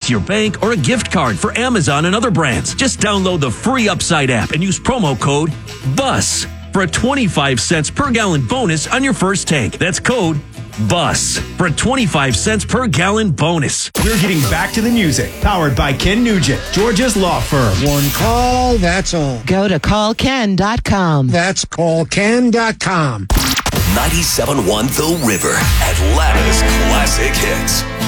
your bank, or a gift card for Amazon and other brands. Just download the free Upside app and use promo code BUS for a 25 cents per gallon bonus on your first tank. That's code BUS for a 25 cents per gallon bonus. We're getting back to the music. Powered by Ken Nugent, Georgia's law firm. One call, that's all. Go to callken.com. That's callken.com. 97.1 The River, Atlanta's classic hits.